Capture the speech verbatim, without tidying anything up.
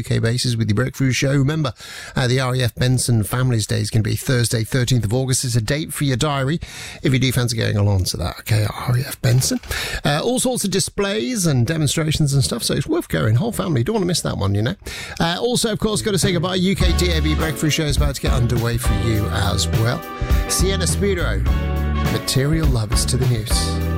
U K basis with your Breakthrough Show. Remember, uh, the R A F Benson Families Day is going to be Thursday, thirteenth of August. It's a date for your diary if you do fancy going along to that. Okay, R A F Benson. Uh, all sorts of displays and demonstrations and stuff, so it's worth going. Whole family, don't want to miss that one, you know. Uh, also, of course, got to say goodbye. U K D A B Breakthrough Show is about to get underway for you as well. Sienna Spiro, Material Lovers, to the news.